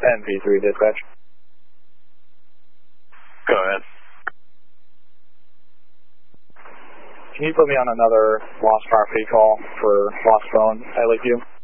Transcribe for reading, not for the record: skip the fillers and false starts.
NV3 dispatch. Go ahead. Can you put me on another lost property call for lost phone at Lakeview?